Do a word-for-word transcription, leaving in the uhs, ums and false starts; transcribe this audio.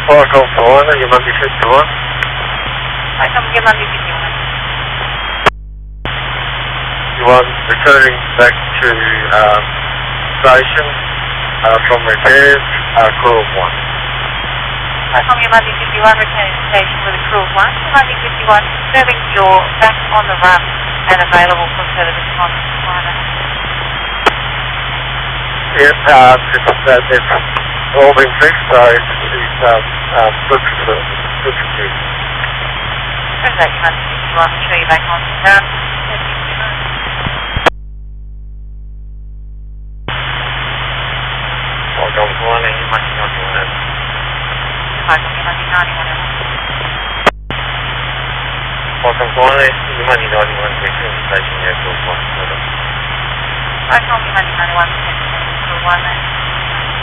Welcome to one, you might be fifty-one. Welcome, you might be fifty-one. You want returning back to um, station uh, from repairs, uh, crew of one. Welcome, you might be fifty-one, returning station with a crew of one. You might be fifty-one, serving you're back on the run and available for service on Friday. Yep, uh, it's, uh, it's all been fixed, so it's, it's um, um, good for good for you. Bring that, you might be fifty-one, ensure you're back on the run. Welcome to one, you might be ninety-one. Welcome, you might be ninety-one. Welcome to one, you might be ninety-one, returning station, yeah, crew of one. Welcome, you might be ninety-one, crew of one.